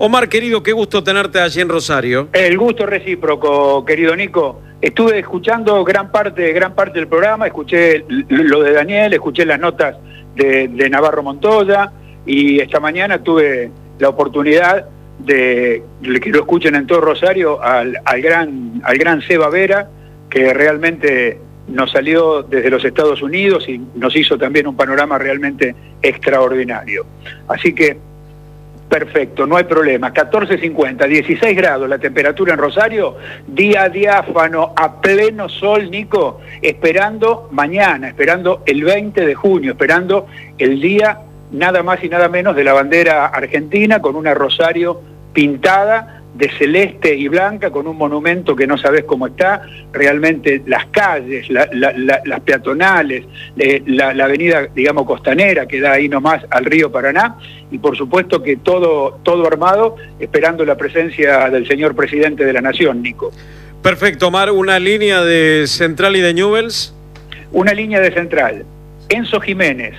Omar, querido, qué gusto tenerte allí en Rosario. El gusto recíproco, querido Nico. Estuve escuchando gran parte del programa, escuché lo de Daniel, escuché las notas de Navarro Montoya y esta mañana tuve la oportunidad de que lo escuchen en todo Rosario al gran Seba Vera, que realmente nos salió desde los Estados Unidos y nos hizo también un panorama realmente extraordinario. Así que perfecto, no hay problema. 14:50, 16 grados la temperatura en Rosario, día diáfano, a pleno sol, Nico, esperando mañana, esperando el 20 de junio, esperando el día nada más y nada menos de la bandera argentina, con una Rosario pintada de celeste y blanca, con un monumento que no sabés cómo está, realmente las calles, las peatonales, la avenida, digamos, costanera, que da ahí nomás al río Paraná, y por supuesto que todo armado, esperando la presencia del señor presidente de la Nación, Nico. Perfecto, Omar, ¿una línea de Central y de Newell's? Una línea de Central. Enzo Jiménez,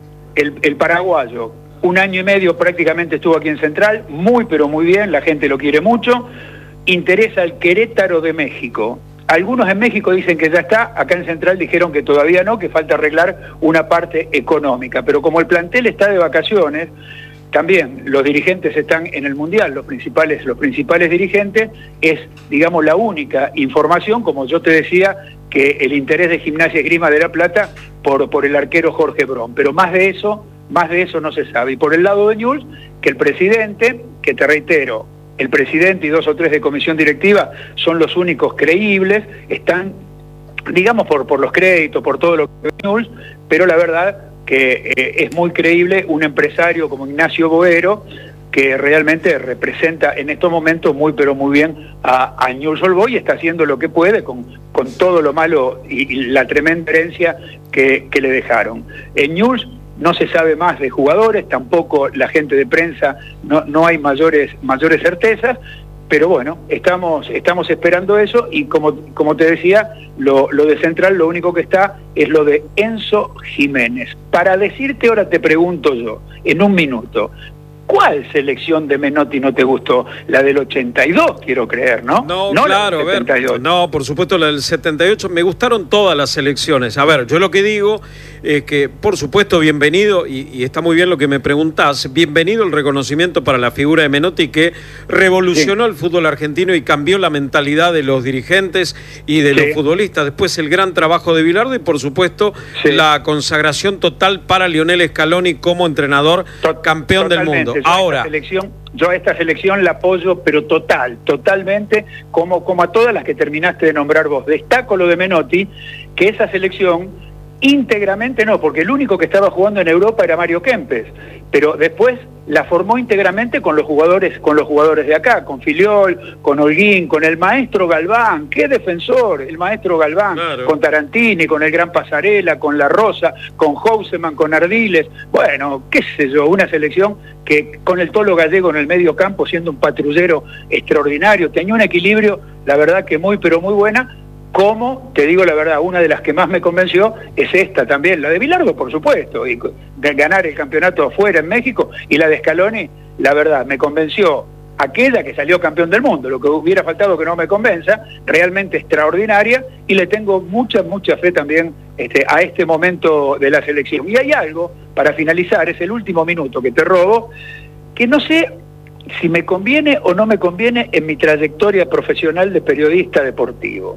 el paraguayo, 1 año y medio prácticamente estuvo aquí en Central, muy pero muy bien, la gente lo quiere mucho, interesa al Querétaro de México. Algunos en México dicen que ya está, acá en Central dijeron que todavía no, que falta arreglar una parte económica, pero como el plantel está de vacaciones, también los dirigentes están en el Mundial, los principales dirigentes, es, digamos, la única información, como yo te decía, que el interés de Gimnasia y Esgrima de La Plata por el arquero Jorge Bron, pero más de eso no se sabe. Y por el lado de Newell's, que el presidente, que te reitero, el presidente y 2 o 3 de comisión directiva son los únicos creíbles, están, digamos, por los créditos, por todo lo que es Newell's, pero la verdad que es muy creíble un empresario como Ignacio Boero, que realmente representa en estos momentos muy pero muy bien a Newell's Old Boys, y está haciendo lo que puede con todo lo malo y la tremenda herencia que le dejaron. En Newell's no se sabe más de jugadores, tampoco la gente de prensa, no hay mayores certezas, pero bueno, estamos esperando eso, y como te decía, lo de Central, lo único que está es lo de Enzo Jiménez. Para decirte, ahora te pregunto yo, en un minuto, ¿cuál selección de Menotti no te gustó? La del 82, quiero creer, ¿no? No, La claro, del 78. No, por supuesto la del 78. Me gustaron todas las selecciones. A ver, yo lo que digo es que, por supuesto, bienvenido, y está muy bien lo que me preguntás, bienvenido el reconocimiento para la figura de Menotti, que revolucionó el fútbol argentino y cambió la mentalidad de los dirigentes y de los futbolistas. Después el gran trabajo de Bilardo y, por supuesto, la consagración total para Lionel Scaloni como entrenador campeón del mundo. Ahora, yo a esta selección la apoyo, pero totalmente, como a todas las que terminaste de nombrar vos. Destaco lo de Menotti, que esa selección íntegramente no, porque el único que estaba jugando en Europa era Mario Kempes, pero después la formó íntegramente con los jugadores de acá, con Filiol, con Holguín, con el maestro Galván, qué defensor, el maestro Galván, claro, con Tarantini, con el gran Pasarela, con La Rosa, con Houseman, con Ardiles, bueno, qué sé yo, una selección que con el Tolo Gallego en el medio campo, siendo un patrullero extraordinario, tenía un equilibrio, la verdad que muy pero muy buena. Como, te digo la verdad, una de las que más me convenció es esta también, la de Bilardo, por supuesto, y de ganar el campeonato afuera en México, y la de Scaloni, la verdad, me convenció aquella que salió campeón del mundo, lo que hubiera faltado que no me convenza, realmente extraordinaria, y le tengo mucha fe también a este momento de la selección. Y hay algo, para finalizar, es el último minuto que te robo, que no sé si me conviene o no me conviene en mi trayectoria profesional de periodista deportivo.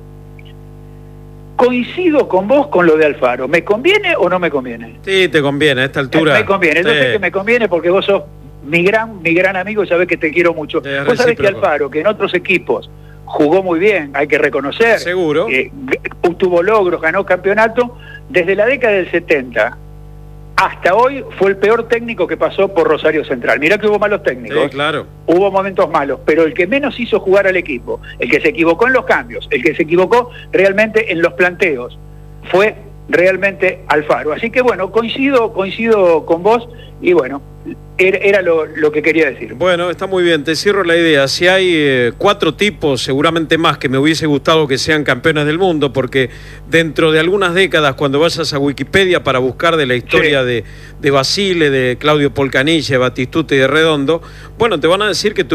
Coincido con vos con lo de Alfaro. ¿Me conviene o no me conviene? Sí, te conviene a esta altura. Me conviene. Yo sé que me conviene porque vos sos mi gran amigo y sabés que te quiero mucho. Vos sabés que Alfaro, que en otros equipos jugó muy bien, hay que reconocer. Seguro. Tuvo logros, ganó campeonato. Desde la década del 70 hasta hoy fue el peor técnico que pasó por Rosario Central. Mirá que hubo malos técnicos. Sí, claro. Hubo momentos malos, pero el que menos hizo jugar al equipo, el que se equivocó en los cambios, el que se equivocó realmente en los planteos, fue realmente Alfaro. Así que bueno, coincido con vos, y bueno, era lo que quería decir. Bueno, está muy bien, te cierro la idea. Si hay 4 tipos, seguramente más, que me hubiese gustado que sean campeones del mundo, porque dentro de algunas décadas, cuando vayas a Wikipedia para buscar de la historia de Basile, de Claudio Polcanilla, de Batistuta y de Redondo, bueno, te van a decir que